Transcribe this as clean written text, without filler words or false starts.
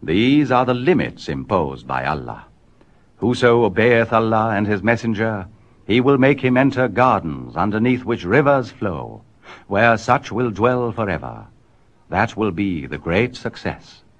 These are the limits imposed by Allah. Whoso obeyeth Allah and his messenger, he will make him enter gardens underneath which rivers flow, where such will dwell forever. That will be the great success.